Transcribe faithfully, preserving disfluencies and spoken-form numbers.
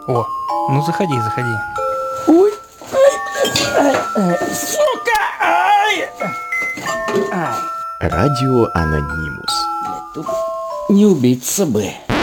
О, ну заходи, заходи. Ой, ай, ай, ай, сука, ай, ай. Радио Анонимус. Блядь, тут не убиться бы.